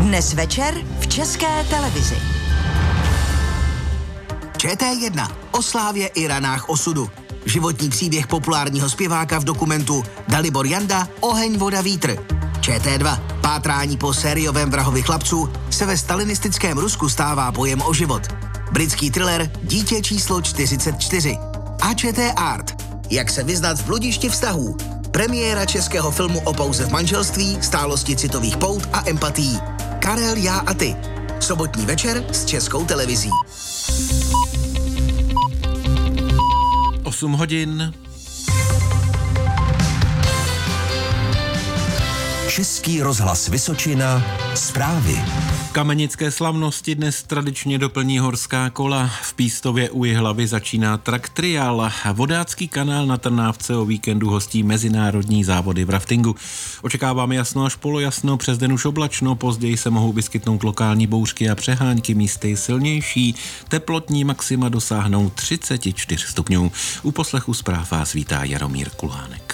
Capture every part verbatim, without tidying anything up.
Dnes večer v České televizi. Č T jedna o slávě i ranách osudu. Životní příběh populárního zpěváka v dokumentu Dalibor Janda Oheň, voda, vítr. Č T dva pátrání po sériovém vrahovi chlapců se ve stalinistickém Rusku stává bojem o život. Britský thriller Dítě číslo čtyřicet čtyři. A Č T Art. Jak se vyznat v bludišti vztahů. Premiéra českého filmu o pauze v manželství, stálosti citových pout a empatií. Karel, já a ty. Sobotní večer s Českou televizí. osm hodin. Český rozhlas Vysočina, zprávy. Kamenické slavnosti dnes tradičně doplní horská kola. V Pístově u Jihlavy začíná Track Trial. Vodácký kanál na Trnávce o víkendu hostí mezinárodní závody v raftingu. Očekáváme jasno až polojasno, přes den už oblačno, později se mohou vyskytnout lokální bouřky a přehánky, místy silnější. Teplotní maxima dosáhnou třicet čtyři stupňů. U poslechu zpráv vás vítá Jaromír Kulhánek.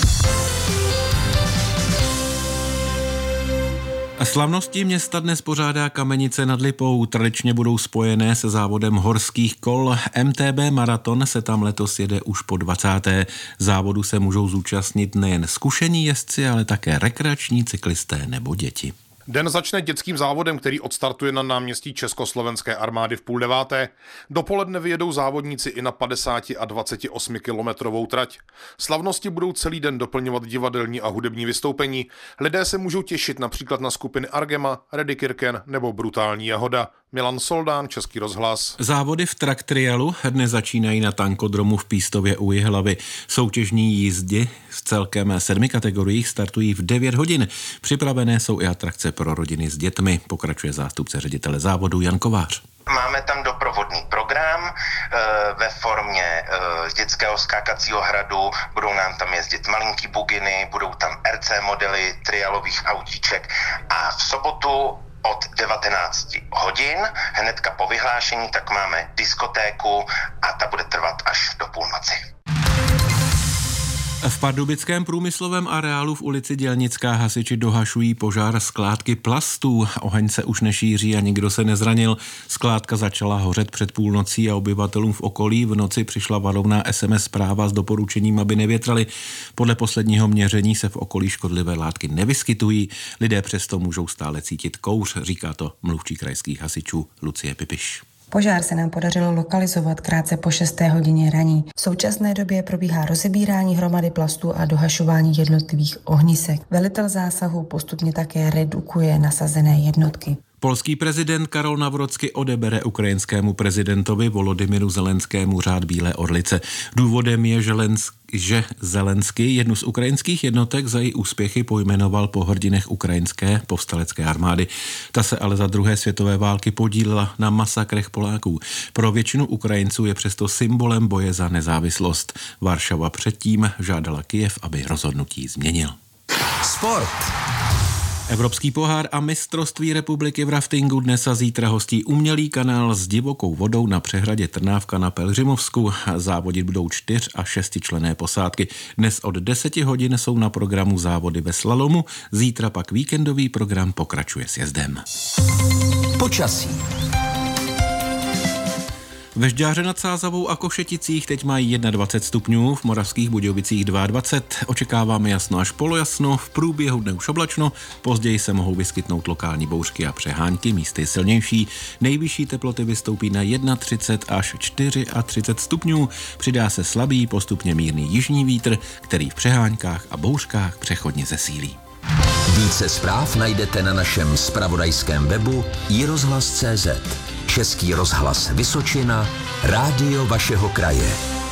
Slavnosti města dnes pořádá Kamenice nad Lipou. Tradičně budou spojené se závodem horských kol. M T B maraton se tam letos jede už po dvacáté Závodu se můžou zúčastnit nejen zkušení jezdci, ale také rekreační cyklisté nebo děti. Den začne dětským závodem, který odstartuje na náměstí Československé armády v půl deváté. Dopoledne vyjedou závodníci i na padesát a dvacet osm kilometrovou trať. Slavnosti budou celý den doplňovat divadelní a hudební vystoupení. Lidé se můžou těšit například na skupiny Argema, Reddy Kirken nebo Brutální Jahoda. Milan Soldán, Český rozhlas. Závody v Track Trialu dnes začínají na tankodromu v Pístově u Jihlavy. Soutěžní jízdy v celkem sedmi kategoriích startují v devět hodin. Připravené jsou i atrakce pro rodiny s dětmi, pokračuje zástupce ředitele závodu Jan Kovář. Máme tam doprovodný program e, ve formě e, dětského skákacího hradu, budou nám tam jezdit malinký buginy, budou tam R C modely trialových autíček a v sobotu od devatenáct hodin, hnedka po vyhlášení, tak máme diskotéku a ta bude trvat až do půlnoci. V pardubickém průmyslovém areálu v ulici Dělnická hasiči dohašují požár skládky plastů. Oheň se už nešíří a nikdo se nezranil. Skládka začala hořet před půlnocí a obyvatelům v okolí v noci přišla varovná es em es zpráva s doporučením, aby nevětrali. Podle posledního měření se v okolí škodlivé látky nevyskytují. Lidé přesto můžou stále cítit kouř, říká to mluvčí krajských hasičů Lucie Pipiš. Požár se nám podařilo lokalizovat krátce po šesté hodině raní. V současné době probíhá rozebírání hromady plastů a dohašování jednotlivých ohnisek. Velitel zásahu postupně také redukuje nasazené jednotky. Polský prezident Karol Nawrocki odebere ukrajinskému prezidentovi Volodymyru Zelenskému řád Bílé orlice. Důvodem je, že, Lensk, že Zelenský jednu z ukrajinských jednotek za její úspěchy pojmenoval po hrdinech ukrajinské povstalecké armády. Ta se ale za druhé světové války podílela na masakrech Poláků. Pro většinu Ukrajinců je přesto symbolem boje za nezávislost. Varšava předtím žádala Kyjev, aby rozhodnutí změnil. Sport. Evropský pohár a mistrovství republiky v raftingu dnes a zítra hostí umělý kanál s divokou vodou na přehradě Trnávka na Pelhřimovsku. Závodit budou čtyř a šestičlenné posádky. Dnes od deseti hodin jsou na programu závody ve slalomu, zítra pak víkendový program pokračuje sjezdem. Počasí. Ve Žďáře nad Sázavou a Košeticích teď mají dvacet jedna stupňů, v Moravských Budějovicích dvacet dva. Očekáváme jasno až polojasno, v průběhu dne už oblačno, později se mohou vyskytnout lokální bouřky a přehánky, místy silnější. Nejvyšší teploty vystoupí na třicet jedna až třicet čtyři stupňů, přidá se slabý, postupně mírný jižní vítr, který v přeháňkách a bouřkách přechodně zesílí. Více zpráv najdete na našem zpravodajském webu i rozhlas tečka cé zet. Český rozhlas Vysočina, rádio vašeho kraje.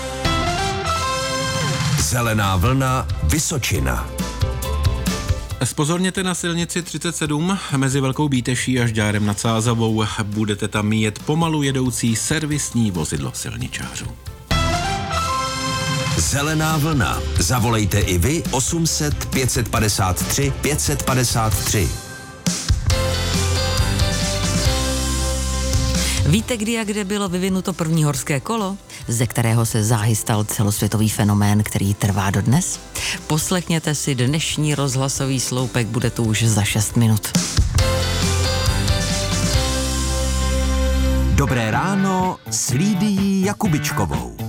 Zelená vlna Vysočina. Zpozorněte na silnici třicet sedm mezi Velkou Bíteší a Žďárem nad Sázavou. Budete tam míjet pomalu jedoucí servisní vozidlo silničářů. Zelená vlna. Zavolejte i vy osm set pět padesát tři pět padesát tři. Víte, kdy a kde bylo vyvinuto první horské kolo, ze kterého se záhy stal celosvětový fenomén, který trvá dodnes? Poslechněte si dnešní rozhlasový sloupek, bude to už za šest minut. Dobré ráno s Lídií Jakubičkovou.